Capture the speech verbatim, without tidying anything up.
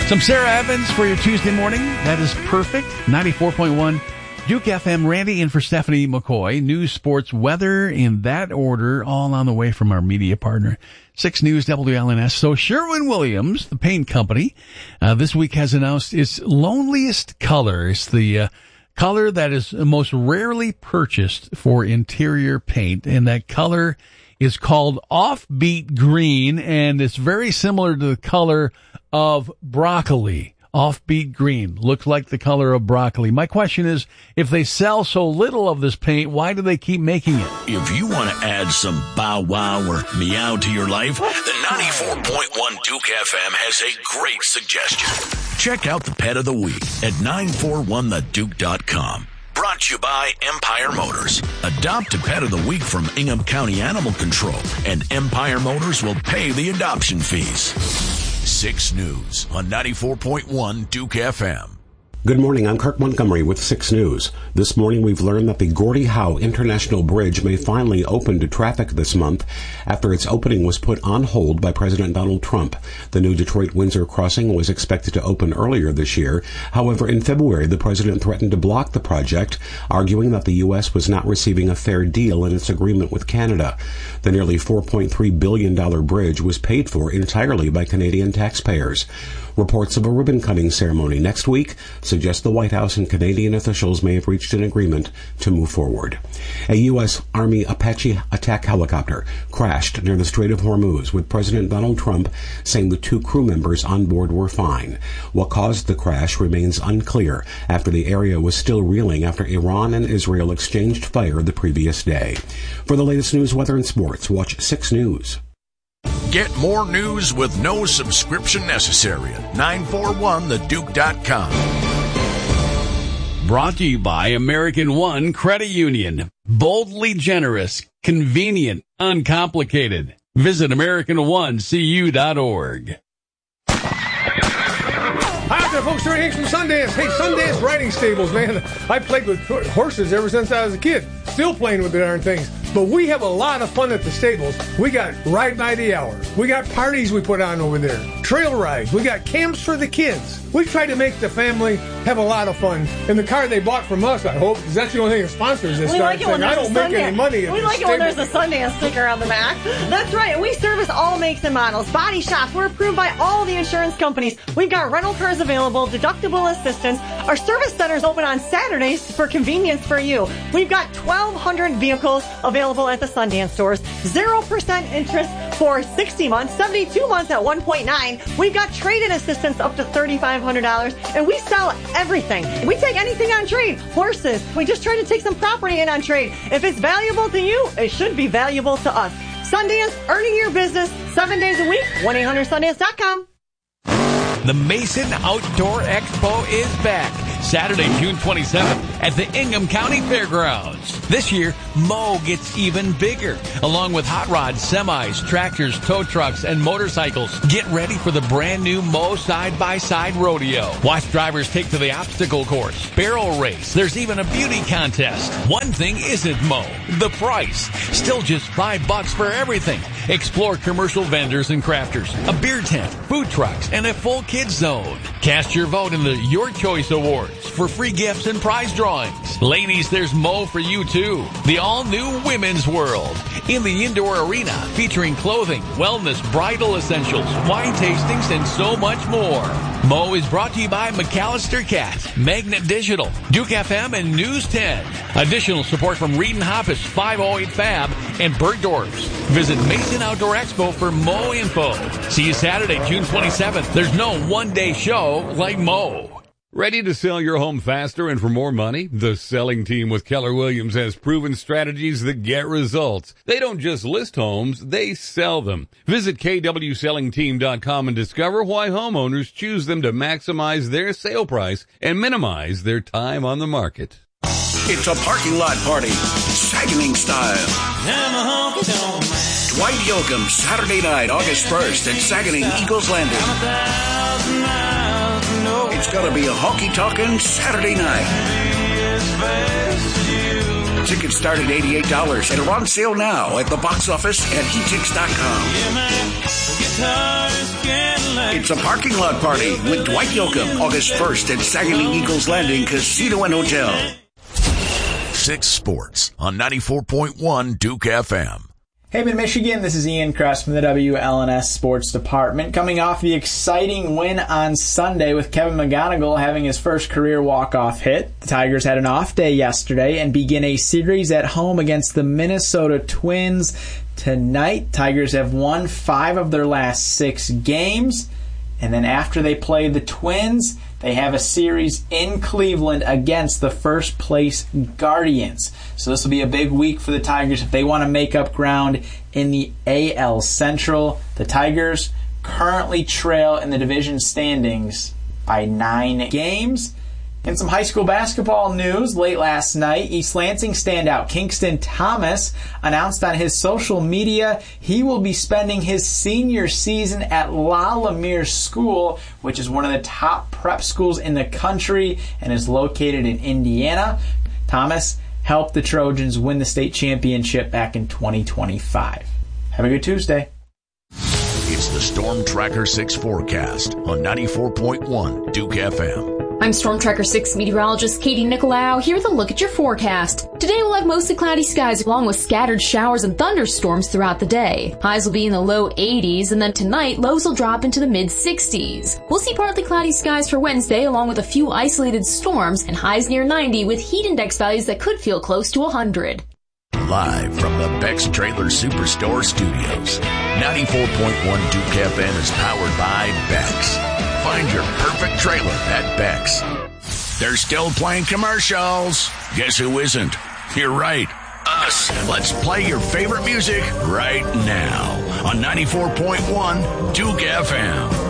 Some Sarah Evans for your Tuesday morning. That is perfect. ninety-four point one Duke F M. Randy in for Stephanie McCoy. News, sports, weather in that order, all on the way from our media partner, six News W L N S. So Sherwin-Williams, the paint company, uh, this week has announced its loneliest color. It's the uh, color that is most rarely purchased for interior paint, and that color is called Offbeat Green, and it's very similar to the color of broccoli. Offbeat Green looks like the color of broccoli. My question is, if they sell so little of this paint, why do they keep making it? If you want to add some bow wow or meow to your life, the ninety-four point one Duke F M has a great suggestion. Check out the pet of the week at nine four one the duke dot com. Brought to you by Empire Motors. Adopt a pet of the week from Ingham County Animal Control, and Empire Motors will pay the adoption fees. six News on ninety-four point one Duke F M. Good morning, I'm Kirk Montgomery with six News. This morning we've learned that the Gordie Howe International Bridge may finally open to traffic this month after its opening was put on hold by President Donald Trump. The new Detroit-Windsor crossing was expected to open earlier this year. However, in February, the president threatened to block the project, arguing that the U S was not receiving a fair deal in its agreement with Canada. The nearly four point three billion dollars bridge was paid for entirely by Canadian taxpayers. Reports of a ribbon-cutting ceremony next week suggest the White House and Canadian officials may have reached an agreement to move forward. A U S. Army Apache attack helicopter crashed near the Strait of Hormuz, with President Donald Trump saying the two crew members on board were fine. What caused the crash remains unclear, after the area was still reeling after Iran and Israel exchanged fire the previous day. For the latest news, weather, and sports, watch six News. Get more news with no subscription necessary at nine four one the duke dot com. Brought to you by American One Credit Union. Boldly generous, convenient, uncomplicated. Visit American One C U dot org. Hi there, folks. Terry Hanks from Sundance. Hey, Sundance Riding Stables, man. I played with horses ever since I was a kid. Still playing with the darn things. But we have a lot of fun at the stables. We got Ride by the Hour. We got parties we put on over there. Trail rides. We got camps for the kids. We try to make the family have a lot of fun. And the car they bought from us, I hope, because that's the only thing that sponsors this we darn like thing. I don't make any money at We the like it when there's a Sundance sticker on the back. That's right. We service all makes and models. Body shops. We're approved by all the insurance companies. We've got rental cars available, deductible assistance. Our service center's open on Saturdays for convenience for you. We've got twelve hundred vehicles available at the Sundance stores. zero percent interest for sixty months, seventy-two months at one point nine. We've got trade-in assistance up to three thousand five hundred dollars, and we sell everything. We take anything on trade. Horses. We just try to take some property in on trade. If it's valuable to you, it should be valuable to us. Sundance, earning your business seven days a week. one eight hundred sundance dot com. The Mason Outdoor Expo is back. Saturday, June twenty-seventh at the Ingham County Fairgrounds. This year, Mow gets even bigger. Along with hot rods, semis, tractors, tow trucks, and motorcycles. Get ready for the brand new Mow Side-by-Side Rodeo. Watch drivers take to the obstacle course, barrel race. There's even a beauty contest. One thing isn't Mow: the price. Still just five bucks for everything. Explore commercial vendors and crafters, a beer tent, food trucks, and a full kids zone. Cast your vote in the Your Choice Awards for free gifts and prize drawings. Ladies, there's Mow for you too. The all-new Women's World in the indoor arena, featuring clothing, wellness, bridal essentials, wine tastings, and so much more. Mow is brought to you by McAllister Cat, Magnet Digital, Duke F M, and News ten. Additional support from Reed and Hoppus, five oh eight Fab, and Bergdorf's. Visit Mason Outdoor Expo for Mow info. See you Saturday, June twenty-seventh. There's no one-day show like Mow. Ready to sell your home faster and for more money? The selling team with Keller Williams has proven strategies that get results. They don't just list homes, they sell them. Visit K W selling team dot com and discover why homeowners choose them to maximize their sale price and minimize their time on the market. It's a parking lot party, Saguening style. Dwight Yoakam, Saturday night, August first at Saguening Eagles Landing. It's gonna be a honky-talking Saturday night. Tickets start at eighty-eight dollars and are on sale now at the box office at e tix dot com. It's a parking lot party with Dwight Yoakam, August first at Saginaw Eagles Landing Casino and Hotel. Six Sports on ninety-four point one Duke F M. Hey, Mid-Michigan, this is Ian Kress from the W L N S Sports Department. Coming off the exciting win on Sunday with Kevin McGonigal having his first career walk-off hit. The Tigers had an off day yesterday and begin a series at home against the Minnesota Twins tonight. Tigers have won five of their last six games. And then after they play the Twins, they have a series in Cleveland against the first place Guardians. So this will be a big week for the Tigers if they want to make up ground in the A L Central. The Tigers currently trail in the division standings by nine games. In some high school basketball news, late last night, East Lansing standout Kingston Thomas announced on his social media he will be spending his senior season at La Lemire School, which is one of the top prep schools in the country and is located in Indiana. Thomas helped the Trojans win the state championship back in twenty twenty-five. Have a good Tuesday. It's the Storm Tracker six forecast on ninety-four point one Duke F M. I'm Storm Tracker six meteorologist Katie Nicolau here with a look at your forecast. Today we'll have mostly cloudy skies along with scattered showers and thunderstorms throughout the day. Highs will be in the low eighties, and then tonight lows will drop into the mid sixties. We'll see partly cloudy skies for Wednesday along with a few isolated storms and highs near ninety with heat index values that could feel close to one hundred. Live from the Beck's Trailer Superstore studios, ninety-four point one Duke F M is powered by Beck's. Find your perfect trailer at Beck's. They're still playing commercials. Guess who isn't? You're right. Us. Let's play your favorite music right now on ninety-four point one Duke F M.